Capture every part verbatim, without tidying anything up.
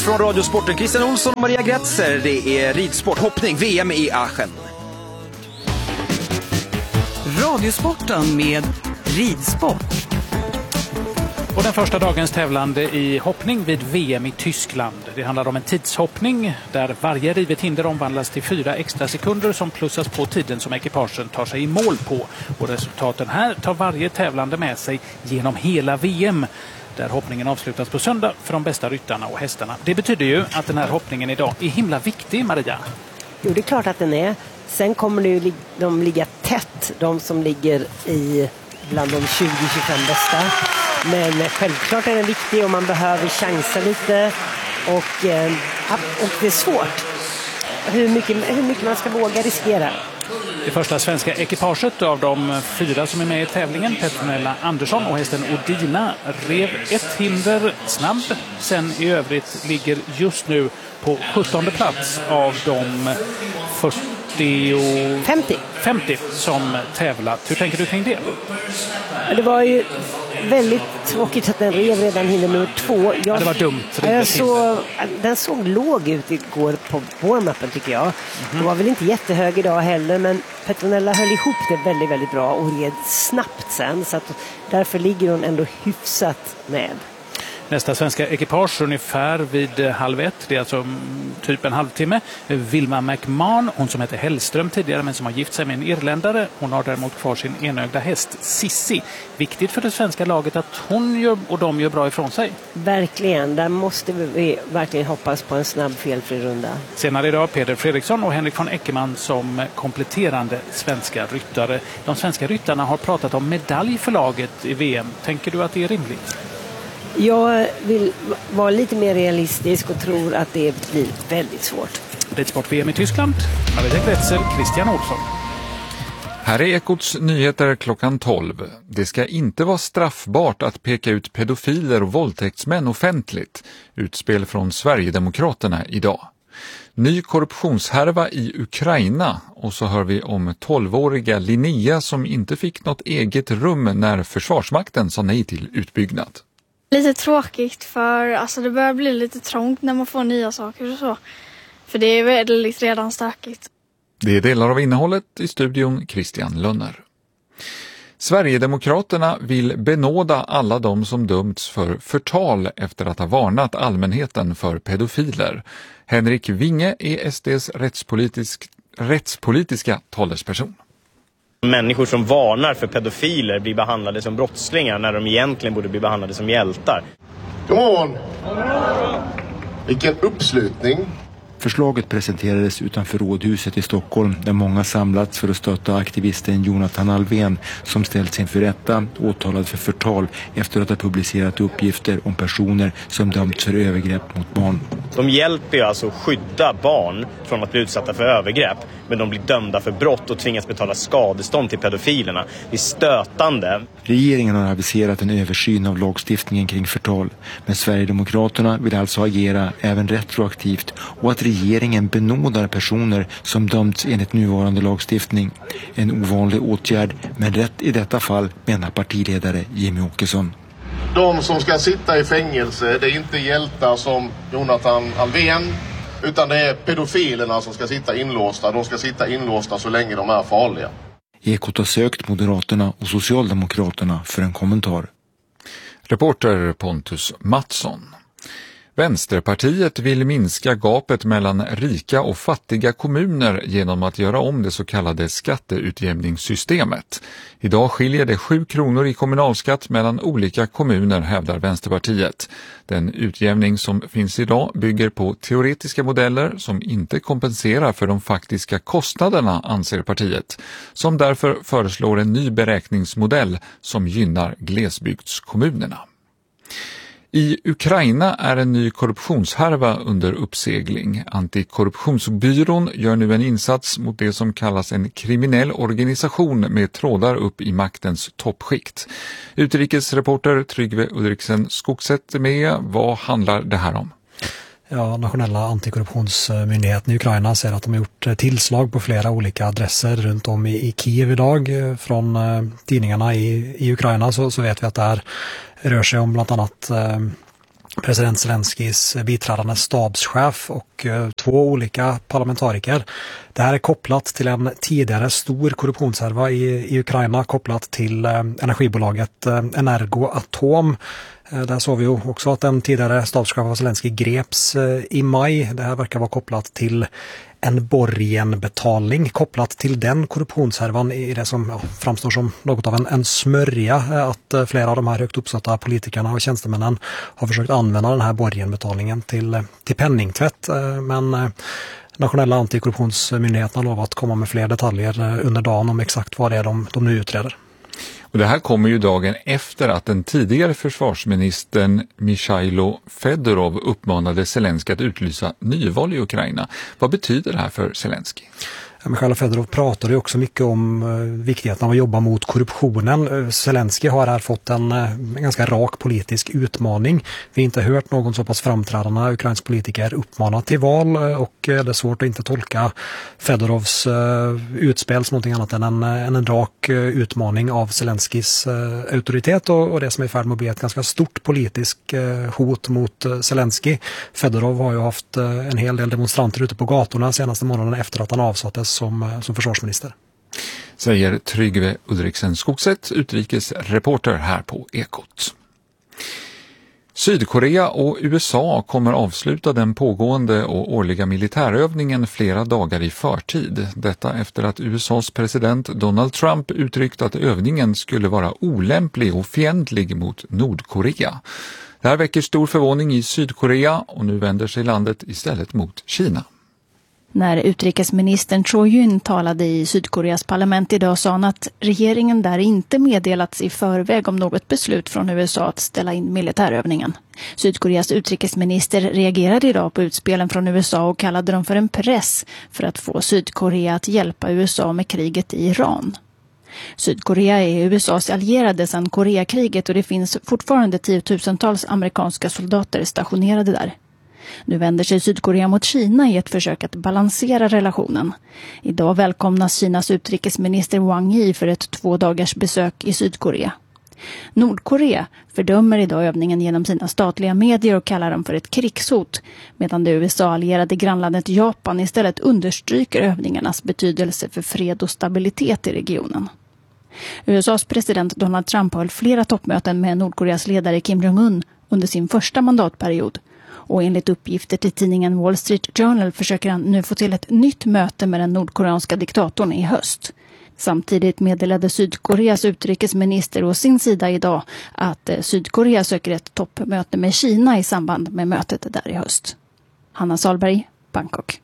från Radiosporten. Christian Olsson och Maria Grätzer. Det är ridsport, hoppning, V M i Aachen. Radiosporten med ridsport. Och den första dagens tävlande i hoppning vid V M i Tyskland. Det handlar om en tidshoppning där varje rivet hinder omvandlas till fyra extra sekunder som plussas på tiden som ekipagen tar sig i mål på. Och resultaten här tar varje tävlande med sig genom hela V M. Där hoppningen avslutas på söndag för de bästa ryttarna och hästarna. Det betyder ju att den här hoppningen idag är himla viktig, Maria. Jo, det är klart att den är. Sen kommer det ju de ligga tätt, de som ligger i bland de tjugo till tjugofem bästa. Men självklart är den viktig och man behöver chansa lite. Och, eh, och det är svårt. Hur mycket, hur mycket man ska våga riskera. Det första svenska ekipaget av de fyra som är med i tävlingen, Petronella Andersson och hästen Odina, rev ett hinder snabb. Sen i övrigt ligger just nu på sjuttonde plats av de fyrtio och femtio. femtio som tävlat. Hur tänker du kring det? Det var ju väldigt tråkigt att den rev redan hinder nummer två. Jag, ja, det var dumt. Jag så, den såg låg ut igår på warm-upen tycker jag. Mm-hmm. Den var väl inte jättehög idag heller, men Petronella höll ihop det väldigt, väldigt bra och red snabbt sen. Så att därför ligger hon ändå hyfsat med. Nästa svenska ekipage ungefär vid halv ett, det är alltså typ en halvtimme. Vilma McMahon, hon som heter Hellström tidigare men som har gift sig med en irländare. Hon har däremot kvar sin enögda häst Sissi. Viktigt för det svenska laget att hon gör, och de gör bra ifrån sig. Verkligen, där måste vi verkligen hoppas på en snabb felfri runda. Senare idag Peder Fredriksson och Henrik von Eckermann som kompletterande svenska ryttare. De svenska ryttarna har pratat om medalj för laget i V M. Tänker du att det är rimligt? Jag vill vara lite mer realistisk och tror att det blir väldigt svårt. Ridsport-V M i Tyskland. Maria Grätzer, Christian Olsson. Här är Ekots nyheter klockan tolv. Det ska inte vara straffbart att peka ut pedofiler och våldtäktsmän offentligt. Utspel från Sverigedemokraterna idag. Ny korruptionshärva i Ukraina och så hör vi om tolvåriga Linnea som inte fick något eget rum när Försvarsmakten sa nej till utbyggnad. Lite tråkigt för alltså det börjar bli lite trångt när man får nya saker och så. För det är väldigt redan stökigt. Det är delar av innehållet i studion Christian Lönner. Sverigedemokraterna vill benåda alla de som dömts för förtal efter att ha varnat allmänheten för pedofiler. Henrik Winge är S D:s rättspolitisk, rättspolitiska talesperson. Människor som varnar för pedofiler blir behandlade som brottslingar när de egentligen borde bli behandlade som hjältar. God morgon! Vilken uppslutning! Förslaget presenterades utanför Rådhuset i Stockholm där många samlats för att stötta aktivisten Jonathan Alvén som ställts inför rätta åtalad för förtal efter att ha publicerat uppgifter om personer som dömts för övergrepp mot barn. De hjälper ju alltså att skydda barn från att bli utsatta för övergrepp, men de blir dömda för brott och tvingas betala skadestånd till pedofilerna. Det är stötande. Regeringen har aviserat en översyn av lagstiftningen kring förtal, men Sverigedemokraterna vill alltså agera även retroaktivt och att regeringen benådar personer som dömts enligt nuvarande lagstiftning. En ovanlig åtgärd, men rätt i detta fall, menar partiledare Jimmy Åkesson. De som ska sitta i fängelse, det är inte hjältar som Jonathan Alvén, utan det är pedofilerna som ska sitta inlåsta. De ska sitta inlåsta så länge de är farliga. Ekot har sökt Moderaterna och Socialdemokraterna för en kommentar. Reporter Pontus Mattsson. Vänsterpartiet vill minska gapet mellan rika och fattiga kommuner genom att göra om det så kallade skatteutjämningssystemet. Idag skiljer det sju kronor i kommunalskatt mellan olika kommuner, hävdar Vänsterpartiet. Den utjämning som finns idag bygger på teoretiska modeller som inte kompenserar för de faktiska kostnaderna, anser partiet, som därför föreslår en ny beräkningsmodell som gynnar glesbygdskommunerna. I Ukraina är en ny korruptionshärva under uppsegling. Antikorruptionsbyrån gör nu en insats mot det som kallas en kriminell organisation med trådar upp i maktens toppskikt. Utrikesreporter Tryggve Ulriksen Skogsätt med. Vad handlar det här om? Ja, nationella antikorruptionsmyndigheten i Ukraina säger att de har gjort tillslag på flera olika adresser runt om i, i Kiev idag. Från eh, tidningarna i, i Ukraina så, så vet vi att det här rör sig om bland annat eh, president Zelenskis biträdande stabschef och eh, två olika parlamentariker. Det här är kopplat till en tidigare stor korruptionshärva i, i Ukraina, kopplat till eh, energibolaget eh, Energoatom. Eh, där såg vi ju också att en tidigare stabschef av Zelensky greps eh, i maj. Det här verkar vara kopplat till en borgenbetalning, kopplat till den korruptionshärvan i det som ja, framstår som något av en, en smörja, att flera av de här högt uppsatta politikerna och tjänstemännen har försökt använda den här borgenbetalningen till, till penningtvätt. Men nationella antikorruptionsmyndigheten har lovat att komma med fler detaljer under dagen om exakt vad det är de, de nu utreder. Och det här kommer ju dagen efter att den tidigare försvarsministern Mikhailo Fedorov uppmanade Zelensky att utlysa nyval i Ukraina. Vad betyder det här för Zelensky? Mikhailo Fedorov pratade ju också mycket om viktigheten av att jobba mot korruptionen. Zelensky har här fått en, en ganska rak politisk utmaning. Vi har inte hört någon så pass framträdande ukrainsk politiker uppmanat till val, och det är svårt att inte tolka Fedorovs utspel som någonting annat än en, än en rak utmaning av Zelenskys auktoritet och, och det som är i färd med att bli ett ganska stort politiskt hot mot Zelensky. Fedorov har ju haft en hel del demonstranter ute på gatorna senaste månaden efter att han avsattes Som, som försvarsminister. Säger Tryggve Ulriksen Skogset, utrikesreporter här på Ekot. Sydkorea och U S A kommer avsluta den pågående och årliga militärövningen flera dagar i förtid. Detta efter att U S A:s president Donald Trump uttryckt att övningen skulle vara olämplig och fientlig mot Nordkorea. Det här väcker stor förvåning i Sydkorea och nu vänder sig landet istället mot Kina. När utrikesministern Cho Yun talade i Sydkoreas parlament idag sa han att regeringen där inte meddelats i förväg om något beslut från U S A att ställa in militärövningen. Sydkoreas utrikesminister reagerade idag på utspelen från U S A och kallade dem för en press för att få Sydkorea att hjälpa U S A med kriget i Iran. Sydkorea är U S A:s allierade sedan Koreakriget och det finns fortfarande tiotusentals amerikanska soldater stationerade där. Nu vänder sig Sydkorea mot Kina i ett försök att balansera relationen. Idag välkomnas Kinas utrikesminister Wang Yi för ett två dagars besök i Sydkorea. Nordkorea fördömer idag övningen genom sina statliga medier och kallar dem för ett krigshot, medan det U S A-allierade grannlandet Japan istället understryker övningarnas betydelse för fred och stabilitet i regionen. U S A:s president Donald Trump höll flera toppmöten med Nordkoreas ledare Kim Jong-un under sin första mandatperiod. Och enligt uppgifter till tidningen Wall Street Journal försöker han nu få till ett nytt möte med den nordkoreanska diktatorn i höst. Samtidigt meddelade Sydkoreas utrikesminister å sin sida idag att Sydkorea söker ett toppmöte med Kina i samband med mötet där i höst. Hanna Salberg, Bangkok.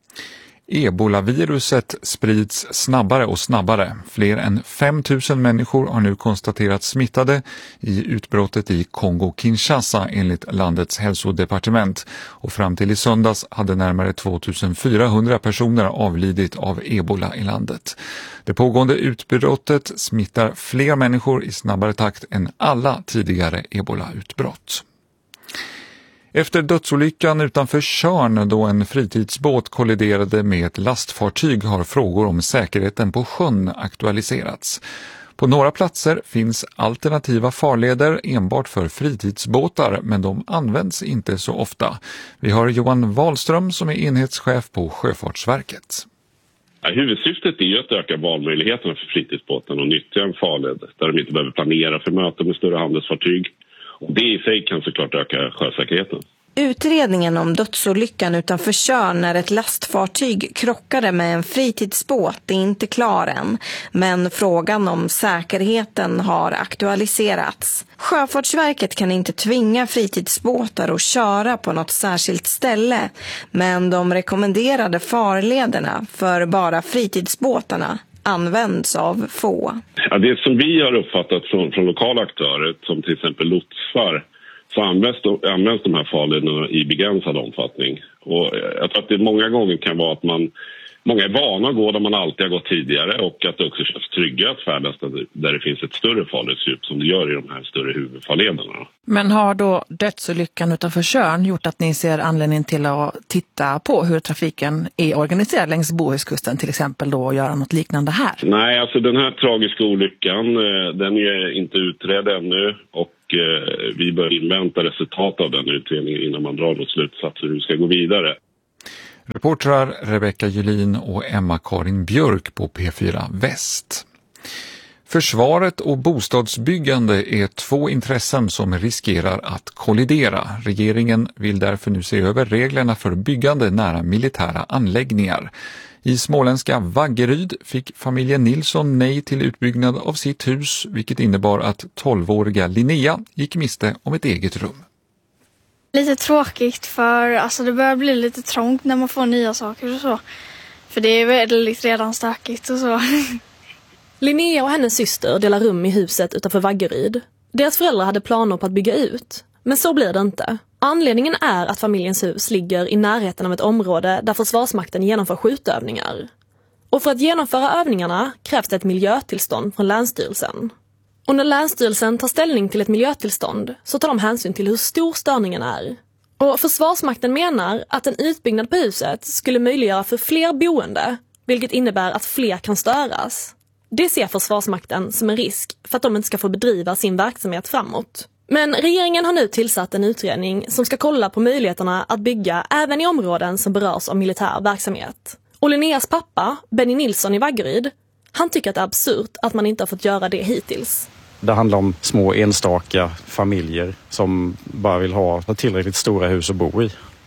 Ebola-viruset sprids snabbare och snabbare. Fler än fem tusen människor har nu konstaterats smittade i utbrottet i Kongo-Kinshasa enligt landets hälsodepartement. Och fram till i söndags hade närmare tvåtusenfyrahundra personer avlidit av ebola i landet. Det pågående utbrottet smittar fler människor i snabbare takt än alla tidigare ebola-utbrott. Efter dödsolyckan utanför Tjörn då en fritidsbåt kolliderade med ett lastfartyg har frågor om säkerheten på sjön aktualiserats. På några platser finns alternativa farleder enbart för fritidsbåtar, men de används inte så ofta. Vi har Johan Wahlström som är enhetschef på Sjöfartsverket. Ja, huvudsyftet är att öka valmöjligheterna för fritidsbåtarna och nyttja en farled där de inte behöver planera för möten med större handelsfartyg. Och det i sig kan såklart öka sjösäkerheten. Utredningen om dödsolyckan utanför Tjörn när ett lastfartyg krockade med en fritidsbåt är inte klar än, men frågan om säkerheten har aktualiserats. Sjöfartsverket kan inte tvinga fritidsbåtar att köra på något särskilt ställe, men de rekommenderade farlederna för bara fritidsbåtarna används av få. Ja, det som vi har uppfattat från, från lokala aktörer, som till exempel lotsar, så används de, används de här farlederna i begränsad omfattning. Och jag tror att det många gånger kan vara att man, många är vana att gå där man alltid har gått tidigare, och att det också känns trygga att färdas där det finns ett större farledsdjup som det gör i de här större huvudfarlederna. Men har då dödsolyckan utanför Tjörn gjort att ni ser anledning till att titta på hur trafiken är organiserad längs Bohuskusten till exempel då, och göra något liknande här? Nej, alltså den här tragiska olyckan, den är inte utredd ännu, och eh, vi bör invänta resultat av den utredningen innan man drar något slutsatser hur vi ska gå vidare. Reportrar Rebecka Julin och Emma-Karin Björk på P fyra Väst. Försvaret och bostadsbyggande är två intressen som riskerar att kollidera. Regeringen vill därför nu se över reglerna för byggande nära militära anläggningar. I småländska Vaggeryd fick familjen Nilsson nej till utbyggnad av sitt hus, vilket innebar att tolvåriga Linnea gick miste om ett eget rum. Lite tråkigt för alltså det börjar bli lite trångt när man får nya saker och så. För det är väldigt redan stökigt och så. Linnea och hennes syster delar rum i huset utanför Vaggeryd. Deras föräldrar hade planer på att bygga ut, men så blir det inte. Anledningen är att familjens hus ligger i närheten av ett område där Försvarsmakten genomför skjutövningar. Och för att genomföra övningarna krävs det ett miljötillstånd från Länsstyrelsen. Och när Länsstyrelsen tar ställning till ett miljötillstånd så tar de hänsyn till hur stor störningen är. Och Försvarsmakten menar att en utbyggnad på huset skulle möjliggöra för fler boende, vilket innebär att fler kan störas. Det ser Försvarsmakten som en risk för att de inte ska få bedriva sin verksamhet framåt. Men regeringen har nu tillsatt en utredning som ska kolla på möjligheterna att bygga även i områden som berörs av militär verksamhet. Och Linneas pappa, Benny Nilsson i Vaggeryd, han tycker att det är absurt att man inte har fått göra det hittills. Det handlar om små enstaka familjer som bara vill ha tillräckligt stora hus att bo i.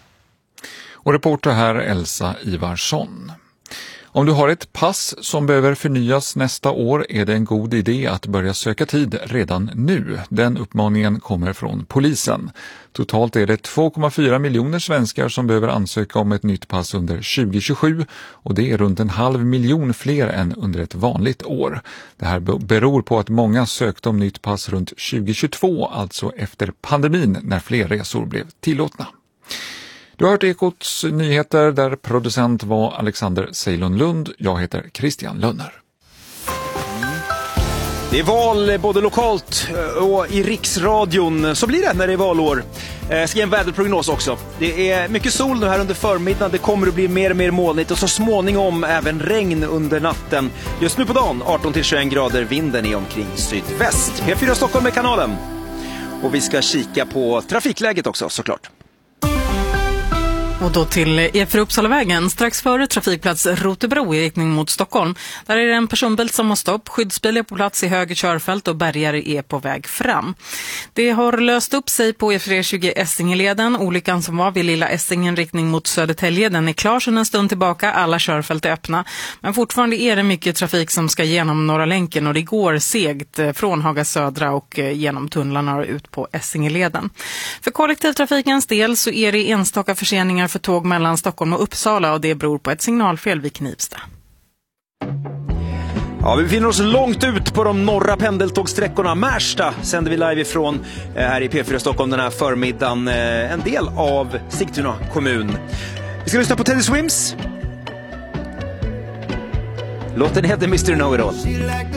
Och reporter här Elsa Ivarsson. Om du har ett pass som behöver förnyas nästa år är det en god idé att börja söka tid redan nu. Den uppmaningen kommer från polisen. Totalt är det två komma fyra miljoner svenskar som behöver ansöka om ett nytt pass under tjugo tjugosju och det är runt en halv miljon fler än under ett vanligt år. Det här beror på att många sökte om nytt pass runt tjugo tjugotvå, alltså efter pandemin när fler resor blev tillåtna. Du har hört Ekots nyheter där producent var Alexander Ceylon Lund. Jag heter Christian Lönner. Det är val både lokalt och i riksradion. Så blir det när det är valår. Jag ska ge en väderprognos också. Det är mycket sol nu här under förmiddagen. Det kommer att bli mer och mer molnigt och så småningom även regn under natten. Just nu på dagen arton till tjugoett grader. Vinden är omkring sydväst. P fyra Stockholm är kanalen. Och vi ska kika på trafikläget också såklart. Och då till E fyra Uppsalavägen, strax före trafikplats Rotebro i riktning mot Stockholm. Där är det en personbil som har stopp, skyddsbil är på plats i höger körfält och bärgare är på väg fram. Det har löst upp sig på E fyra tjugo Essingeleden. Olyckan som var vid Lilla Essingen riktning mot Södertälje, den är klar sedan en stund tillbaka. Alla körfält är öppna. Men fortfarande är det mycket trafik som ska genom Norra länken och det går segt från Haga Södra och genom tunnlarna och ut på Essingeleden. För kollektivtrafikens del så är det enstaka förseningar för tåg mellan Stockholm och Uppsala och det beror på ett signalfel vid Knivsta. Ja, vi befinner oss långt ut på de norra pendeltågsträckorna. Märsta sänder vi live ifrån här i P fyra Stockholm den här förmiddagen. En del av Sigtuna kommun. Vi ska lyssna på Teddy Swims. Låten heter mister Know It All.